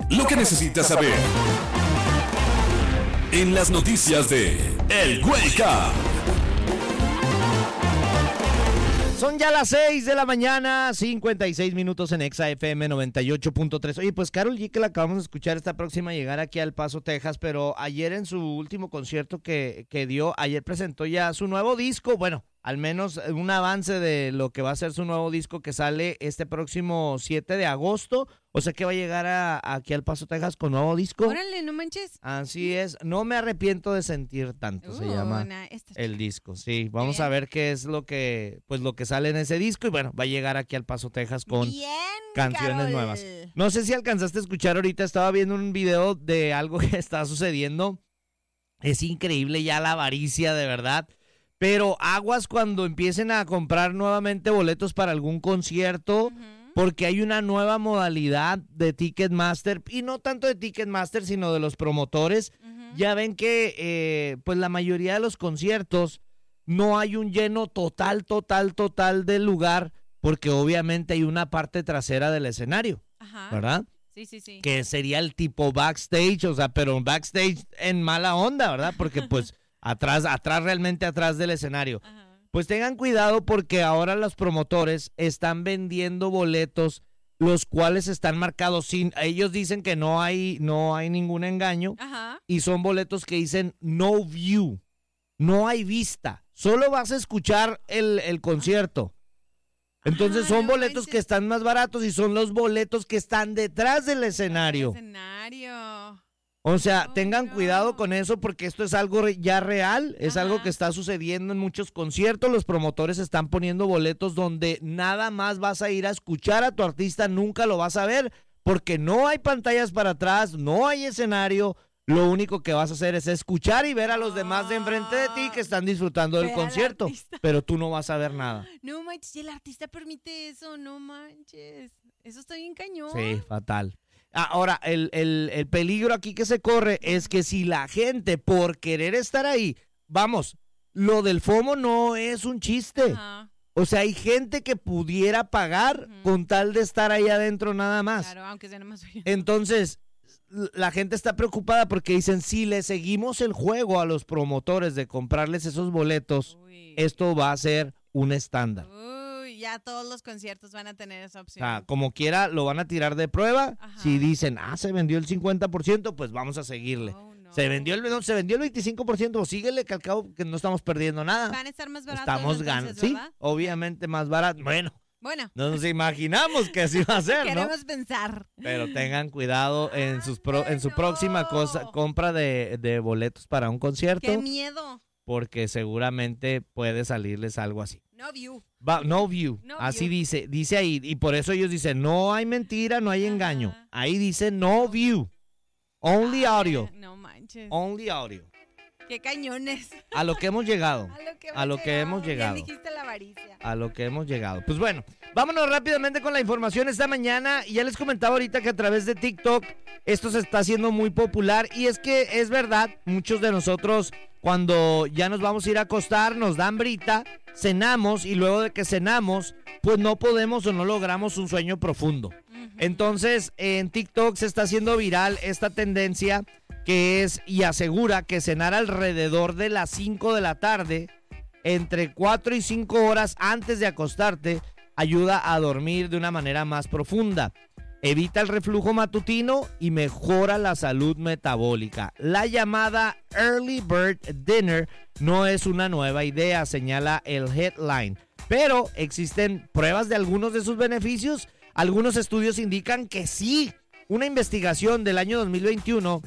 Lo que necesitas saber en las noticias de El Wake Up. Son ya las 6 de la mañana, 56 minutos en Exa FM 98.3. Oye, pues Karol G, que la acabamos de escuchar, está próxima a llegar aquí a El Paso, Texas, pero ayer en su último concierto que dio, ayer presentó ya su nuevo disco, bueno, al menos un avance de lo que va a ser su nuevo disco que sale este próximo 7 de agosto. O sea que va a llegar aquí al Paso, Texas con nuevo disco. Órale, no manches. Así es, no me arrepiento de sentir tanto, se llama el disco. Sí, vamos a ver qué es lo que sale en ese disco y bueno, va a llegar aquí al Paso, Texas con canciones Karol. nuevas. No sé si alcanzaste a escuchar ahorita, estaba viendo un video de algo que está sucediendo. Es increíble ya la avaricia, de verdad. Pero aguas cuando empiecen a comprar nuevamente boletos para algún concierto, porque hay una nueva modalidad de Ticketmaster, y no tanto de Ticketmaster, sino de los promotores. Ya ven que pues la mayoría de los conciertos no hay un lleno total del lugar, porque obviamente hay una parte trasera del escenario, ¿verdad? Sí. Que sería el tipo backstage, o sea, pero backstage en mala onda, ¿verdad? Porque pues realmente atrás del escenario. Pues tengan cuidado porque ahora los promotores están vendiendo boletos los cuales están marcados sin, ellos dicen que no hay ningún engaño y son boletos que dicen no view, no hay vista, solo vas a escuchar el concierto. Entonces son boletos que están más baratos y son los boletos que están detrás del escenario. O sea, tengan cuidado con eso porque esto es algo ya real, es algo que está sucediendo en muchos conciertos. Los promotores están poniendo boletos donde nada más vas a ir a escuchar a tu artista, nunca lo vas a ver porque no hay pantallas para atrás, no hay escenario. Lo único que vas a hacer es escuchar y ver a los demás de enfrente de ti que están disfrutando del concierto, pero tú no vas a ver nada. No manches, el artista permite eso, no manches. Eso está bien cañón. Sí, fatal. Ahora, el peligro aquí que se corre es que si la gente por querer estar ahí, vamos, lo del FOMO no es un chiste. O sea, hay gente que pudiera pagar con tal de estar ahí adentro nada más. Claro, aunque sea nada más. Entonces, la gente está preocupada porque dicen, si le seguimos el juego a los promotores de comprarles esos boletos, esto va a ser un estándar. Ya todos los conciertos van a tener esa opción. O sea, como quiera, lo van a tirar de prueba. Si dicen, se vendió el 50%, pues vamos a seguirle. No. Se vendió el 25%, pues síguele, que al cabo que no estamos perdiendo nada. Van a estar más baratos. Estamos ganando, sí, obviamente más barato. Bueno, no nos imaginamos que así va a ser, ¿no? Queremos pensar. Pero tengan cuidado en su próxima compra de boletos para un concierto. ¡Qué miedo! Porque seguramente puede salirles algo así. No view. No view. Así dice ahí. Y por eso ellos dicen, no hay mentira, no hay engaño. Ahí dice no view. Only audio. No manches. Only audio. ¡Qué cañones! A lo que hemos llegado. A lo que hemos llegado. Ya dijiste la avaricia. A lo que hemos llegado. Pues bueno, vámonos rápidamente con la información esta mañana. Y ya les comentaba ahorita que a través de TikTok esto se está haciendo muy popular. Y es que es verdad, muchos de nosotros cuando ya nos vamos a ir a acostar, nos da hambrita, cenamos y luego de que cenamos, pues no podemos o no logramos un sueño profundo. Entonces, en TikTok se está haciendo viral esta tendencia que es y asegura que cenar alrededor de las 5 de la tarde, entre 4 y 5 horas antes de acostarte, ayuda a dormir de una manera más profunda. Evita el reflujo matutino y mejora la salud metabólica. La llamada Early Bird Dinner no es una nueva idea, señala el headline. Pero existen pruebas de algunos de sus beneficios. Algunos estudios indican que sí. Una investigación del año 2021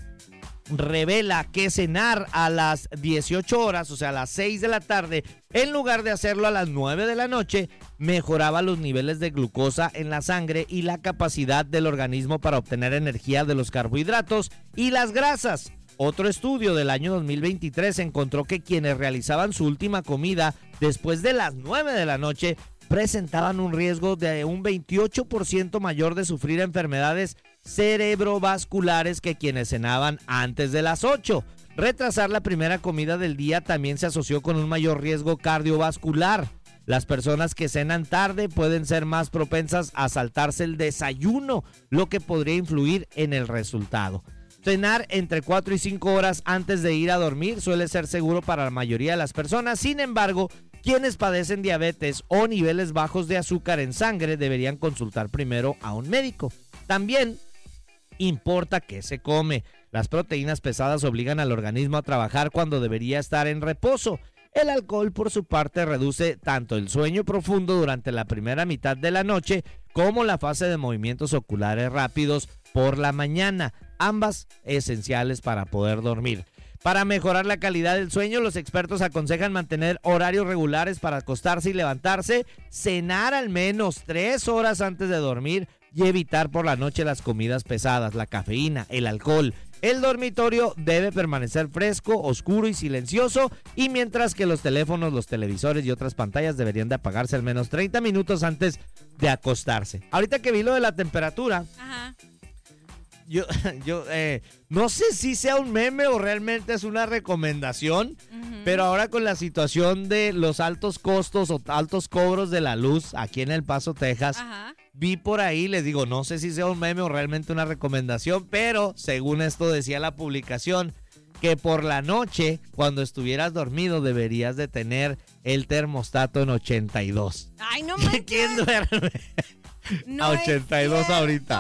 revela que cenar a las 18 horas, o sea, a las 6 de la tarde, en lugar de hacerlo a las 9 de la noche, mejoraba los niveles de glucosa en la sangre y la capacidad del organismo para obtener energía de los carbohidratos y las grasas. Otro estudio del año 2023 encontró que quienes realizaban su última comida después de las 9 de la noche presentaban un riesgo de un 28% mayor de sufrir enfermedades cerebrovasculares que quienes cenaban antes de las 8. Retrasar la primera comida del día también se asoció con un mayor riesgo cardiovascular. Las personas que cenan tarde pueden ser más propensas a saltarse el desayuno, lo que podría influir en el resultado. Cenar entre 4 y 5 horas antes de ir a dormir suele ser seguro para la mayoría de las personas. Sin embargo, quienes padecen diabetes o niveles bajos de azúcar en sangre deberían consultar primero a un médico. También importa qué se come. Las proteínas pesadas obligan al organismo a trabajar cuando debería estar en reposo. El alcohol, por su parte, reduce tanto el sueño profundo durante la primera mitad de la noche como la fase de movimientos oculares rápidos por la mañana, ambas esenciales para poder dormir. Para mejorar la calidad del sueño, los expertos aconsejan mantener horarios regulares para acostarse y levantarse, cenar al menos 3 horas antes de dormir y evitar por la noche las comidas pesadas, la cafeína, el alcohol. El dormitorio debe permanecer fresco, oscuro y silencioso, y mientras que los teléfonos, los televisores y otras pantallas deberían de apagarse al menos 30 minutos antes de acostarse. Ahorita que vi lo de la temperatura, Ajá. yo no sé si sea un meme o realmente es una recomendación, pero ahora con la situación de los altos costos o altos cobros de la luz aquí en El Paso, Texas, Ajá. vi por ahí, les digo, no sé si sea un meme o realmente una recomendación, pero según esto decía la publicación, que por la noche, cuando estuvieras dormido, deberías de tener el termostato en 82. Ay, no manches. ¿Quién duerme No a 82 es ahorita?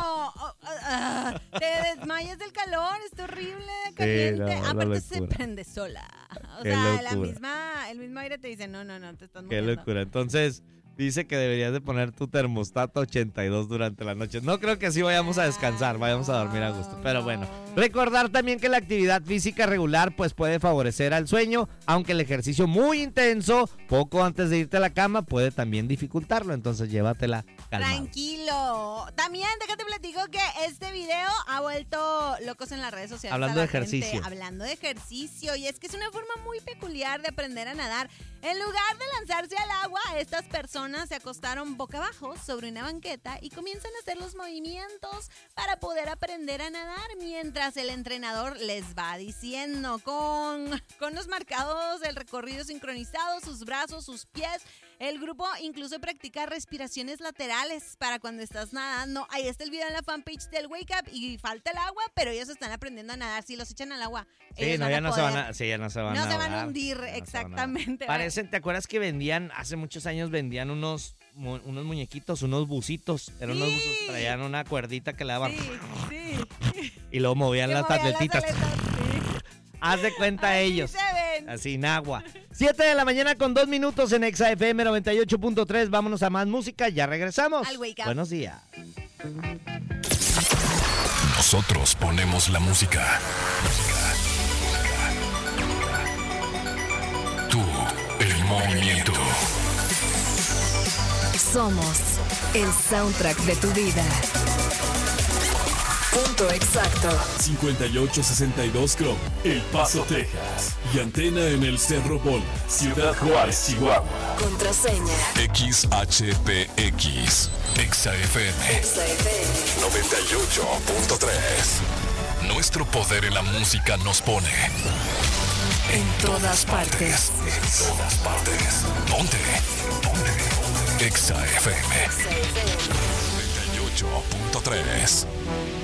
cierto. Te desmayas del calor, está horrible, caliente. no, Aparte una se locura. prende sola. O Qué sea, locura. el mismo aire te dice, no, te estás Qué muriendo. locura. Entonces, dice que deberías de poner tu termostato a 82 durante la noche. No creo que así vayamos a descansar, vayamos a dormir a gusto. Pero bueno, recordar también que la actividad física regular pues puede favorecer al sueño, aunque el ejercicio muy intenso poco antes de irte a la cama puede también dificultarlo. Entonces, llévatela calmado. Tranquilo. También déjate platico que este video ha vuelto locos en las redes sociales. Hablando a la de ejercicio. gente, hablando de ejercicio. Y es que es una forma muy peculiar de aprender a nadar. En lugar de lanzarse al agua, estas personas se acostaron boca abajo sobre una banqueta y comienzan a hacer los movimientos para poder aprender a nadar mientras el entrenador les va diciendo con los marcados del recorrido sincronizado, sus brazos, sus pies. El grupo incluso practica respiraciones laterales para cuando estás nadando. Ahí está el video en la fanpage del Wake Up y falta el agua, pero ellos están aprendiendo a nadar. Si los echan al agua, Sí, ellos no, van ya a no poder. ya no se van a No se van a ahogar. hundir, No se van a ahogar. exactamente. Parecen, ¿te acuerdas que vendían, hace muchos años vendían unos muñequitos, unos busitos? Eran unos Sí. buzos, traían una cuerdita que le daban Sí. y luego movían Que las movían las tabletitas. aletas, sí. Haz de cuenta Así ellos. se ven. Así en agua. 7 de la mañana con 2 minutos en Exa FM 98.3. Vámonos a más música. Ya regresamos. Al Wake Up. Buenos días. Nosotros ponemos la música. Tú, el movimiento. Somos el soundtrack de tu vida. Punto exacto. 5862 Chrome, El Paso, Texas. Y antena en el Cerro Bola, Ciudad Juárez, Chihuahua. Contraseña. XHPX, Exa FM XFM. 98.3. Nuestro poder en la música nos pone En todas partes. En todas partes. Ponte. Exa FM 98.3.